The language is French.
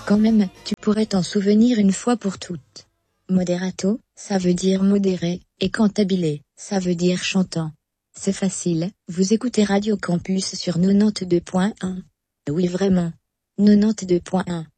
Quand même, tu pourrais t'en souvenir une fois pour toutes. Moderato, ça veut dire modéré, et cantabile, ça veut dire chantant. C'est facile, vous écoutez Radio Campus sur 92.1. Oui vraiment. 92.1.